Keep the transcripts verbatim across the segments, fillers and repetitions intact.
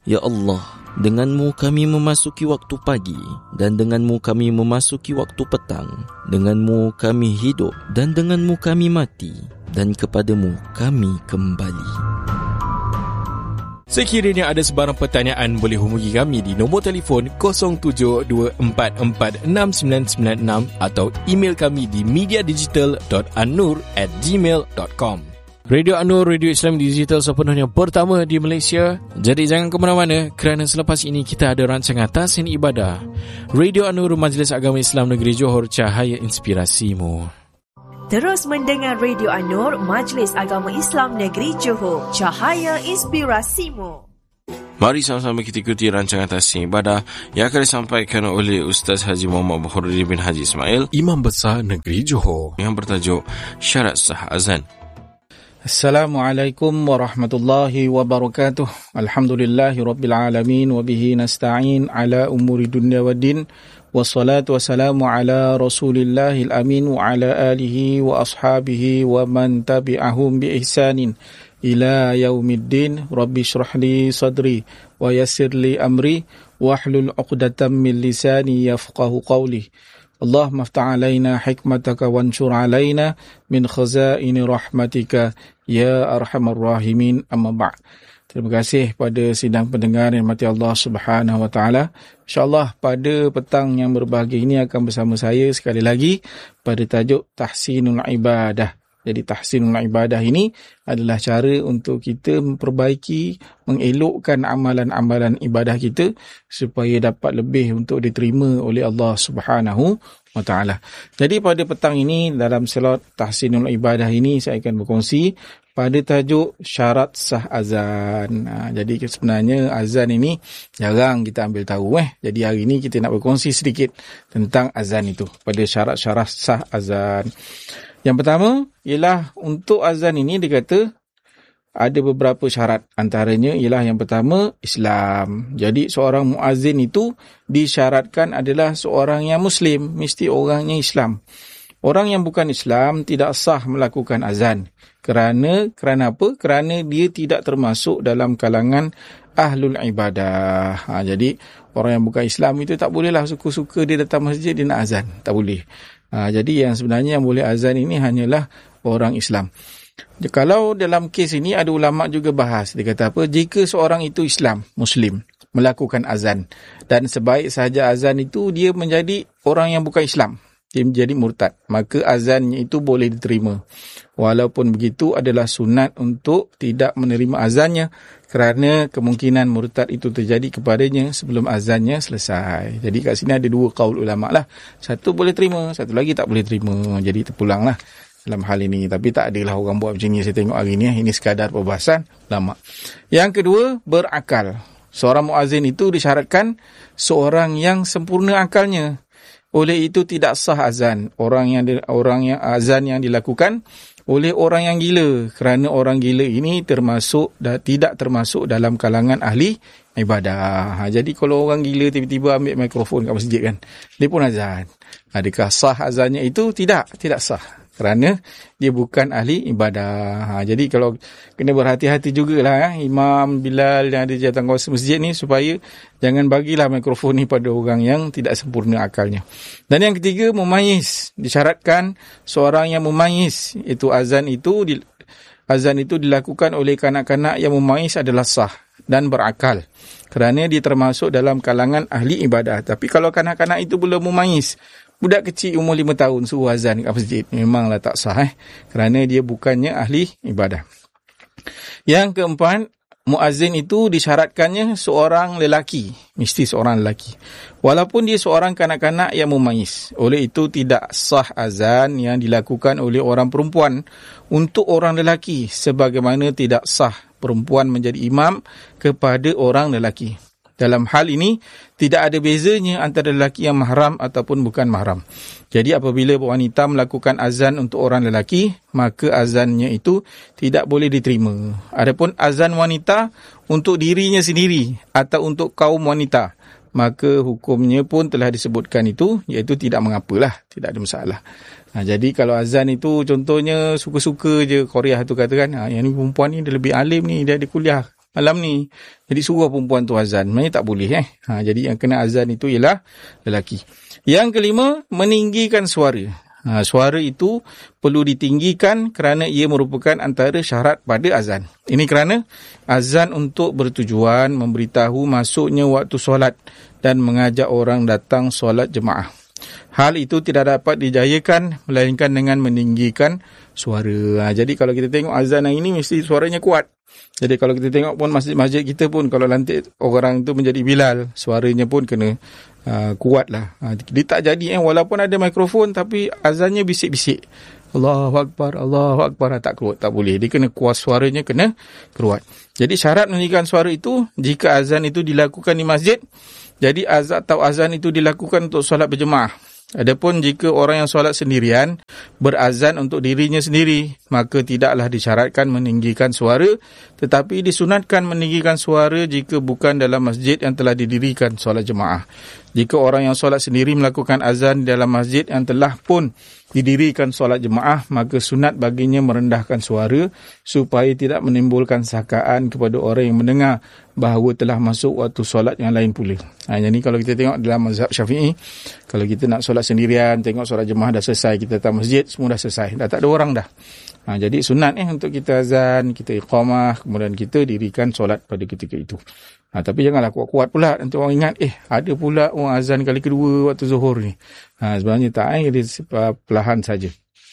Ya Allah, dengan-Mu kami memasuki waktu pagi dan dengan-Mu kami memasuki waktu petang. Dengan-Mu kami hidup dan dengan-Mu kami mati dan kepada-Mu kami kembali. Sekiranya ada sebarang pertanyaan, boleh hubungi kami di nombor telefon kosong tujuh dua empat empat enam sembilan sembilan enam atau email kami di mediadigital dot annur at gmail dot com. Radio An-Nur, radio Islam digital sepenuhnya pertama di Malaysia. Jadi jangan ke mana-mana kerana selepas ini kita ada rancangan Tahsin Ibadah. Radio An-Nur, Majlis Agama Islam Negeri Johor, cahaya inspirasimu. Terus mendengar Radio An-Nur, Majlis Agama Islam Negeri Johor, cahaya inspirasimu. Mari sama-sama kita ikuti rancangan Tahsin Ibadah yang akan disampaikan oleh Ustaz Haji Muhammad Bakhruddin bin Haji Ismail, Imam Besar Negeri Johor, yang bertajuk Syarat Sah Azan. Assalamualaikum warahmatullahi wabarakatuh. Alhamdulillahi rabbil alamin wa bihi nasta'in ala umuri dunya waddin. Wassalatu wassalamu ala Rasulillahil amin wa ala alihi wa ashabihi wa man tabi'ahum bi ihsanin ila yaumiddin. Rabbi shrah li sadri wa yassir li amri wahlul 'uqdatam min lisani yafqahu qawli. Allahumma aftah alaina hikmataka wansur alaina min khazaini rahmatika ya arhamar rahimin, amma ba'd. Terima kasih pada sidang pendengar yang mati Allah Subhanahu wa taala. InsyaAllah pada petang yang berbahagia ini akan bersama saya sekali lagi pada tajuk Tahsinul Ibadah. Jadi tahsinul ibadah ini adalah cara untuk kita memperbaiki, mengelokkan amalan-amalan ibadah kita supaya dapat lebih untuk diterima oleh Allah Subhanahu wa taala. Jadi pada petang ini dalam slot tahsinul ibadah ini saya akan berkongsi pada tajuk syarat sah azan. Ha, jadi sebenarnya azan ini jarang kita ambil tahu eh. Jadi hari ini kita nak berkongsi sedikit tentang azan itu, pada syarat-syarat sah azan. Yang pertama ialah untuk azan ini dia kata ada beberapa syarat. Antaranya ialah yang pertama Islam. Jadi seorang muazzin itu disyaratkan adalah seorang yang Muslim, mesti orangnya Islam. Orang yang bukan Islam tidak sah melakukan azan. Kerana kerana apa? Kerana dia tidak termasuk dalam kalangan ahlul ibadah. Ha, jadi orang yang bukan Islam itu tak bolehlah suka-suka dia datang masjid dia nak azan. Tak boleh. Ha, jadi yang sebenarnya yang boleh azan ini hanyalah orang Islam. Kalau dalam kes ini ada ulama' juga bahas. Dia kata apa? Jika seorang itu Islam, Muslim, melakukan azan dan sebaik sahaja azan itu dia menjadi orang yang bukan Islam, dia menjadi murtad, maka azannya itu boleh diterima. Walaupun begitu adalah sunat untuk tidak menerima azannya kerana kemungkinan murtad itu terjadi kepadanya sebelum azannya selesai. Jadi kat sini ada dua qaul ulama' lah. Satu boleh terima, satu lagi tak boleh terima. Jadi terpulanglah dalam hal ini. Tapi tak adalah orang buat macam ni saya tengok hari ni. Ini sekadar perbahasan ulama'. Yang kedua, berakal. Seorang muazzin itu disyaratkan seorang yang sempurna akalnya. Oleh itu tidak sah azan. Orang yang orang yang azan yang dilakukan oleh orang yang gila, kerana orang gila ini termasuk dah, tidak termasuk dalam kalangan ahli ibadah. Ha, jadi kalau orang gila tiba-tiba ambil mikrofon kat masjid kan, dia pun azan. Adakah sah azannya itu? Tidak, tidak sah. Kerana dia bukan ahli ibadah. Ha, jadi kalau kena berhati-hati jugalah eh, Imam Bilal yang ada di atas kawasan masjid ni, supaya jangan bagilah mikrofon ni pada orang yang tidak sempurna akalnya. Dan yang ketiga, mumayyiz. Disyaratkan seorang yang mumayyiz, itu azan itu di, azan itu dilakukan oleh kanak-kanak yang mumayyiz adalah sah dan berakal, kerana dia termasuk dalam kalangan ahli ibadah. Tapi kalau kanak-kanak itu belum mumayyiz, budak kecil umur lima tahun suruh azan kat masjid, memanglah tak sah eh, kerana dia bukannya ahli ibadah. Yang keempat, muazzin itu disyaratkannya seorang lelaki, mesti seorang lelaki. Walaupun dia seorang kanak-kanak yang mumayyiz, oleh itu tidak sah azan yang dilakukan oleh orang perempuan untuk orang lelaki, sebagaimana tidak sah perempuan menjadi imam kepada orang lelaki. Dalam hal ini, tidak ada bezanya antara lelaki yang mahram ataupun bukan mahram. Jadi apabila wanita melakukan azan untuk orang lelaki, maka azannya itu tidak boleh diterima. Adapun azan wanita untuk dirinya sendiri atau untuk kaum wanita, maka hukumnya pun telah disebutkan itu, iaitu tidak mengapalah, tidak ada masalah. Ha, jadi kalau azan itu contohnya suka-suka je Korea tu katakan, ha, yang ni perempuan ni dia lebih alim ni, dia ada kuliah malam ni. Jadi suruh perempuan tu azan. Sebenarnya tak boleh eh. Ha, jadi yang kena azan itu ialah lelaki. Yang kelima, meninggikan suara. Ha, suara itu perlu ditinggikan kerana ia merupakan antara syarat pada azan. Ini kerana azan untuk bertujuan memberitahu masuknya waktu solat dan mengajak orang datang solat jemaah. Hal itu tidak dapat dijayakan melainkan dengan meninggikan suara. Ha, jadi kalau kita tengok azan yang ini mesti suaranya kuat. Jadi kalau kita tengok pun masjid-masjid kita pun kalau lantik orang itu menjadi Bilal, suaranya pun kena uh, kuat lah. Ha, dia tak jadi eh, walaupun ada mikrofon tapi azannya bisik-bisik. Allahu Akbar, Allahu Akbar, tak keluar, tak boleh. Dia kena kuat, suaranya kena kuat. Jadi syarat meninggikan suara itu jika azan itu dilakukan di masjid. Jadi azan atau azan itu dilakukan untuk solat berjemaah. Adapun jika orang yang solat sendirian berazan untuk dirinya sendiri, maka tidaklah disyaratkan meninggikan suara, tetapi disunatkan meninggikan suara jika bukan dalam masjid yang telah didirikan solat jemaah. Jika orang yang solat sendiri melakukan azan di dalam masjid yang telah pun didirikan solat jemaah, maka sunat baginya merendahkan suara supaya tidak menimbulkan sakaan kepada orang yang mendengar bahawa telah masuk waktu solat yang lain pula. Ha, jadi kalau kita tengok dalam mazhab Syafi'i, kalau kita nak solat sendirian, tengok solat jemaah dah selesai, kita datang masjid, semua dah selesai, dah tak ada orang dah. Ha, jadi sunat eh untuk kita azan, kita iqamah, kemudian kita dirikan solat pada ketika itu. Ha, tapi janganlah kuat-kuat pula, nanti orang ingat, eh ada pula orang azan kali kedua waktu zuhur ni. Ha, sebenarnya tak, eh, dia perlahan saja.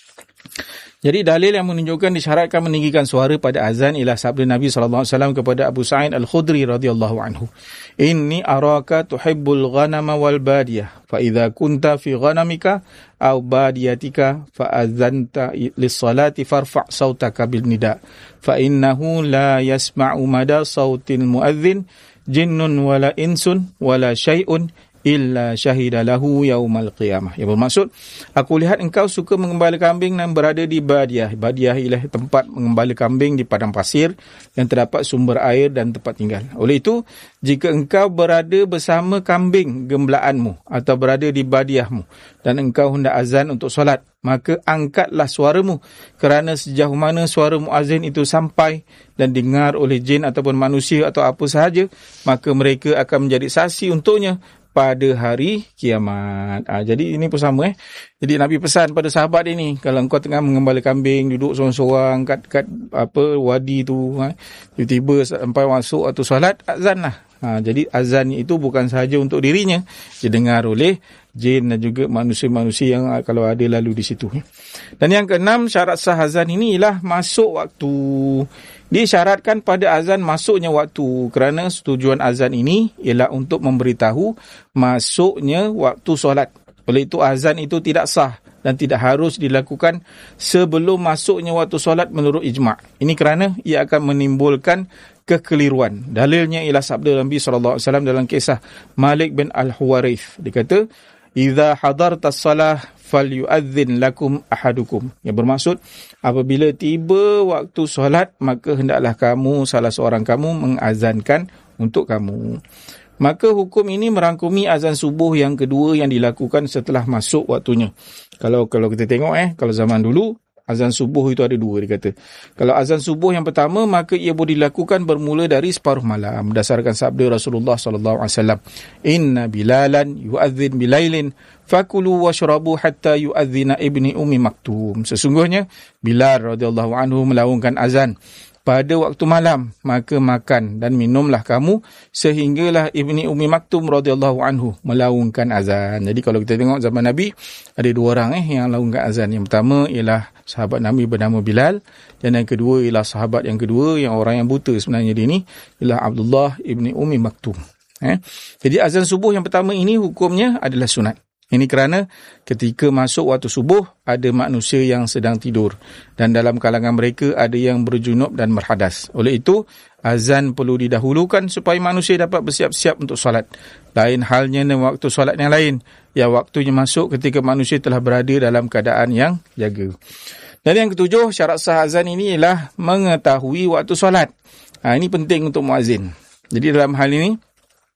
Jadi dalil yang menunjukkan disyaratkan meninggikan suara pada azan ialah sabda Nabi sallallahu alaihi wasallam kepada Abu Sa'id Al-Khudri radhiyallahu anhu. Inni araka tuhibbul ghanama wal badiyah, fa idza kunta fi ghanamika aw badiyatika fa azanta lis-salati farfa' sautaka bil nida, fa innahu la yasma'u mada sautil muadzin jinnun wala insun wala syai'un illa syahida lahu yaumal qiyamah. Yang bermaksud, aku lihat engkau suka mengembala kambing dan berada di badiah. Badiah ialah tempat mengembala kambing di padang pasir yang terdapat sumber air dan tempat tinggal. Oleh itu, jika engkau berada bersama kambing gemblaanmu atau berada di badiahmu dan engkau hendak azan untuk solat, maka angkatlah suaramu, kerana sejauh mana suara muazzin itu sampai dan dengar oleh jin ataupun manusia atau apa sahaja, maka mereka akan menjadi saksi untuknya pada hari kiamat. Ha, jadi ini pun sama eh. Jadi Nabi pesan pada sahabat dia ni, kalau engkau tengah mengembala kambing, duduk seorang-seorang kat kat apa wadi tu, ha, tiba-tiba sampai masuk atau solat, azanlah. Ha, jadi azan itu bukan sahaja untuk dirinya, didengar oleh jin dan juga manusia-manusia yang kalau ada lalu di situ. Dan yang keenam, syarat sah azan ini ialah masuk waktu. Disyaratkan pada azan masuknya waktu, kerana tujuan azan ini ialah untuk memberitahu masuknya waktu solat. Oleh itu azan itu tidak sah dan tidak harus dilakukan sebelum masuknya waktu solat menurut ijma'. Ini kerana ia akan menimbulkan kekeliruan. Dalilnya ialah sabda Nabi sallallahu alaihi wasallam dalam kisah Malik bin Al-Huwarith. Dia kata, "Idza hadartas salah falyu'adzin lakum ahadukum." Yang bermaksud, apabila tiba waktu solat, maka hendaklah kamu, salah seorang kamu mengazankan untuk kamu. Maka hukum ini merangkumi azan subuh yang kedua yang dilakukan setelah masuk waktunya. Kalau kalau kita tengok eh, kalau zaman dulu azan subuh itu ada dua, dia kata. Kalau azan subuh yang pertama, maka ia boleh dilakukan bermula dari separuh malam berdasarkan sabda Rasulullah sallallahu alaihi wasallam, "Inna Bilalan yu'adzin bilailin fakulu washrabu hatta yu'adzina ibni Ummi Maktum." Sesungguhnya Bilal radhiyallahu anhu melaungkan azan pada waktu malam, maka makan dan minumlah kamu sehinggalah Ibni Ummi Maktum radhiyallahu anhu melaungkan azan. Jadi kalau kita tengok zaman Nabi, ada dua orang eh yang laungkan azan. Yang pertama ialah sahabat Nabi bernama Bilal, dan yang kedua ialah sahabat yang kedua yang orang yang buta sebenarnya dia ni ialah Abdullah Ibni Ummi Maktum. Eh? Jadi azan subuh yang pertama ini hukumnya adalah sunat. Ini kerana ketika masuk waktu subuh, ada manusia yang sedang tidur. Dan dalam kalangan mereka ada yang berjunub dan berhadas. Oleh itu, azan perlu didahulukan supaya manusia dapat bersiap-siap untuk solat. Lain halnya dengan waktu solat yang lain, yang waktunya masuk ketika manusia telah berada dalam keadaan yang jaga. Dan yang ketujuh, syarat sah azan ini ialah mengetahui waktu solat. Ha, ini penting untuk muazzin. Jadi dalam hal ini,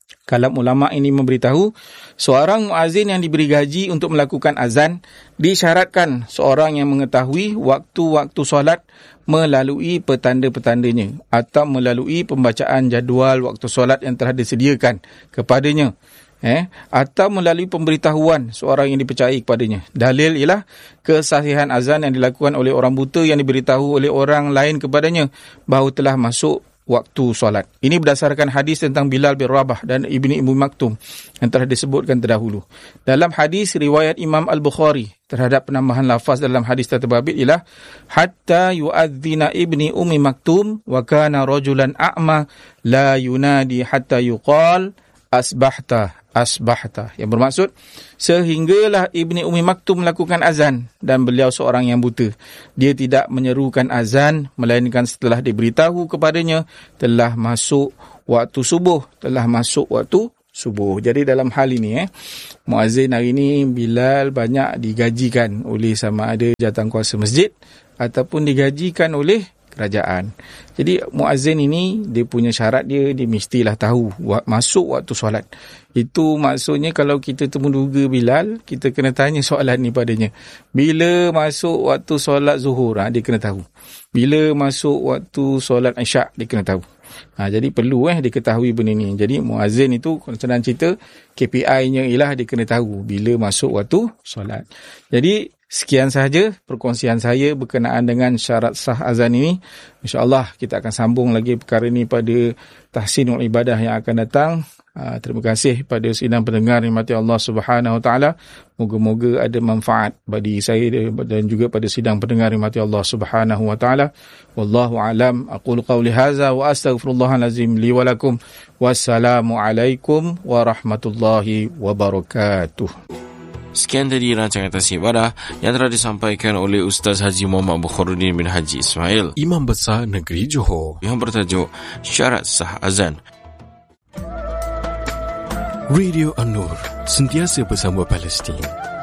Kalam ulama ini memberitahu, seorang muazzin yang diberi gaji untuk melakukan azan, disyaratkan seorang yang mengetahui waktu-waktu solat melalui petanda-petandanya atau melalui pembacaan jadual waktu solat yang telah disediakan kepadanya. Eh, atau melalui pemberitahuan seorang yang dipercayai kepadanya. Dalil ialah kesahihan azan yang dilakukan oleh orang buta yang diberitahu oleh orang lain kepadanya bahawa telah masuk waktu solat. Ini berdasarkan hadis tentang Bilal bin Rabah dan Ibni Ummi Maktum yang telah disebutkan terdahulu. Dalam hadis riwayat Imam Al-Bukhari terhadap penambahan lafaz dalam hadis tersebut ialah hatta yu'adzina Ibni Ummi Maktum wa kana rajulan a'ma la yunadi hatta yuqal asbahta asbahta, yang bermaksud sehinggalah Ibni Ummi Maktum melakukan azan dan beliau seorang yang buta. Dia tidak menyerukan azan melainkan setelah diberitahu kepadanya telah masuk waktu subuh, telah masuk waktu subuh. Jadi dalam hal ini eh muazzin hari ini Bilal banyak digajikan oleh sama ada jawatankuasa masjid ataupun digajikan oleh kerajaan. Jadi muazzin ini dia punya syarat dia dia mestilah tahu masuk waktu solat. Itu maksudnya kalau kita temuduga Bilal, kita kena tanya soalan ni padanya. Bila masuk waktu solat zuhur, ha, dia kena tahu. Bila masuk waktu solat isyak, dia kena tahu. Ha, jadi perlu eh diketahui benda ni. Jadi muazzin itu senang cerita K P I-nya ialah dia kena tahu bila masuk waktu solat. Jadi sekian sahaja perkongsian saya berkenaan dengan syarat sah azan ini. InsyaAllah kita akan sambung lagi perkara ini pada tahsinul ibadah yang akan datang. Uh, terima kasih pada sidang pendengar rahmati Allah Subhanahu Wa Taala. Moga-moga ada manfaat bagi saya dan juga pada sidang pendengar rahmati Allah Subhanahu Wa Taala. Wallahu alam. Aqulu qawli hadza wa astaghfirullahal azim li wa lakum. Wassalamu alaikum warahmatullahi wabarakatuh. Sekian tadi rancangan Tahsin Ibadah yang telah disampaikan oleh Ustaz Haji Muhammad Bukharuddin bin Haji Ismail, Imam Besar Negeri Johor, yang bertajuk Syarat Sah Azan. Radio An-Nur, sentiasa bersama Palestin.